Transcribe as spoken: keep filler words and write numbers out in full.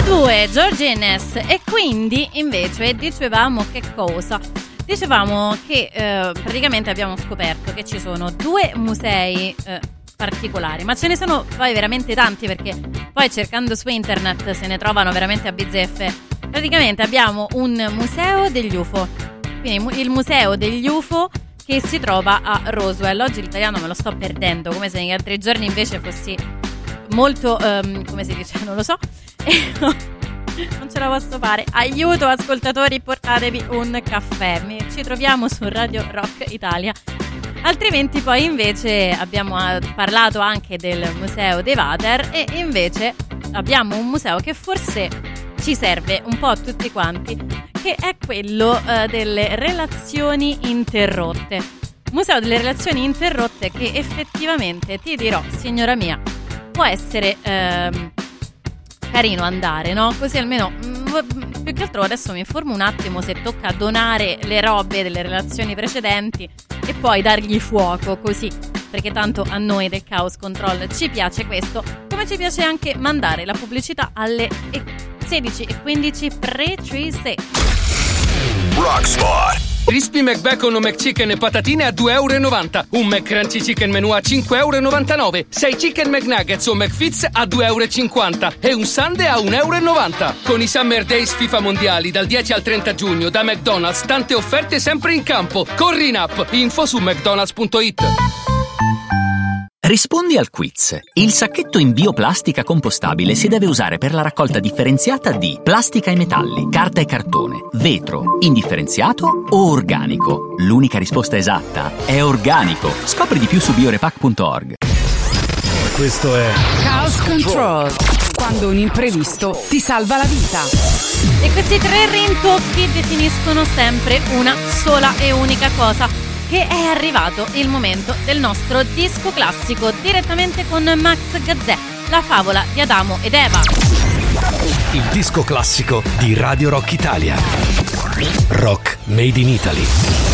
due, George Innes. E quindi invece dicevamo che cosa? Dicevamo che eh, praticamente abbiamo scoperto che ci sono due musei eh, particolari, ma ce ne sono poi veramente tanti, perché poi cercando su internet se ne trovano veramente a bizzeffe. Praticamente abbiamo un museo degli U F O, quindi il museo degli U F O che si trova a Roswell. Oggi l'italiano me lo sto perdendo, come se negli altri giorni invece fossi molto, um, come si dice, non lo so, non ce la posso fare. Aiuto ascoltatori, portatevi un caffè. Ci troviamo su Radio Rock Italia. Altrimenti poi invece abbiamo parlato anche del museo dei Vater, e invece abbiamo un museo che forse ci serve un po' a tutti quanti, che è quello uh, delle relazioni interrotte. Museo delle relazioni interrotte che effettivamente, ti dirò, signora mia, può essere ehm, carino andare, no? Così almeno mh, più che altro adesso mi informo un attimo se tocca donare le robe delle relazioni precedenti e poi dargli fuoco, così, perché tanto a noi del Chaos Control ci piace questo, come ci piace anche mandare la pubblicità alle sedici e quindici precise. Rockspot. Crispy McBacon o McChicken e patatine a due euro e novanta. Un McCrunchy Chicken Menù a cinque euro e novantanove. sei Chicken McNuggets o McFits a due euro e cinquanta. E un Sundae a un euro e novanta. Con i Summer Days FIFA Mondiali dal dieci al trenta giugno da McDonald's, tante offerte sempre in campo. Corri in app. Info su mcdonalds punto it. Rispondi al quiz. Il sacchetto in bioplastica compostabile si deve usare per la raccolta differenziata di plastica e metalli, carta e cartone, vetro, indifferenziato o organico. L'unica risposta esatta è organico. Scopri di più su biorepack punto org. Questo è Chaos Control, quando un imprevisto ti salva la vita. E questi tre rintocchi definiscono sempre una sola e unica cosa: che è arrivato il momento del nostro disco classico, direttamente con Max Gazzè, la favola di Adamo ed Eva. il disco classico di Radio Rock Italia. Rock Made in Italy.